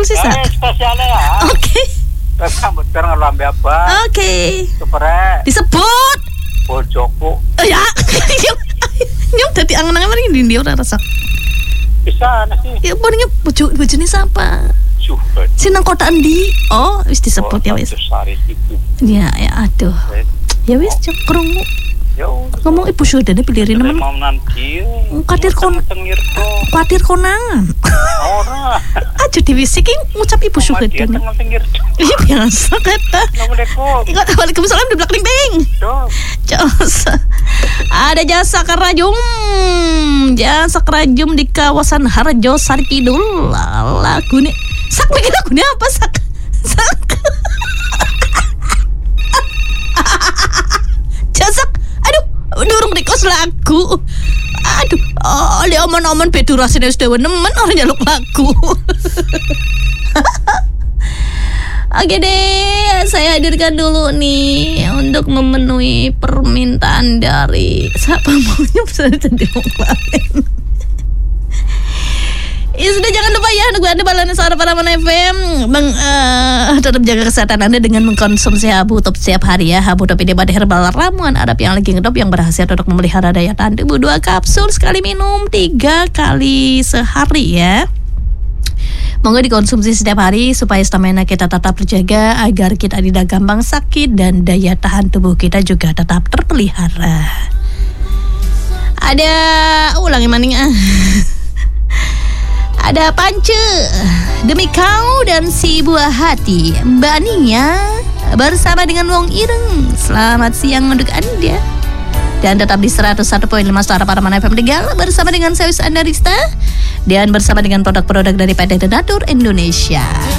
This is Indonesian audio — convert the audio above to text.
sih, Sak? Spesialnya ya. Oke. Sambut bareng lambe apa? Oke. Supaya Disebut. bojoku. Ya. Nyong dadi angen-angen mriki ndi ora rasa. Bisa sih. Ya paling bojone sapa? Sinang kota endi? Oh, wis disebut ya wis. Ya, aduh. Ya wis krungu. Ngomong ibu sudane pilirin nemen. Kuatir konangan. Ora. Aja diwisik ngucap ibu sudane. Iya biasa kata. Waalaikumsalam di belakang ding. Jasa. Ada jasa kerajum di kawasan Harjo Sari Kidul. Lagune Sak bikin lagunya apa Sak? Jasak. Aduh, durung request lagu. Aduh, le omon-omon bedurasine wis dewe nemen ora njaluk lagu. Oke deh, saya hadirkan dulu nih untuk memenuhi permintaan dari siapa maunya bisa jadi lain. Ya sudah, jangan lupa ya untuk Anda balani suara Paraman FM tetap jaga kesehatan Anda dengan mengkonsumsi Habu Top setiap hari ya. Habu Top ini herbal ramuan Arab yang lagi ngedop yang berhasil untuk memelihara daya tahan tubuh. 2 kapsul sekali minum 3 kali sehari ya. Monggo dikonsumsi setiap hari supaya stamina kita tetap terjaga agar kita tidak gampang sakit dan daya tahan tubuh kita juga tetap terpelihara. Ada ulangi maning Ada Pance Demi Kau dan Si Buah Hati Mbak Nia bersama dengan Wong Ireng. Selamat siang untuk Anda. Dan tetap di 101.5 Suara Paraman FM Tegal bersama dengan Sewis Andarista dan bersama dengan produk-produk dari PT Donatur Indonesia.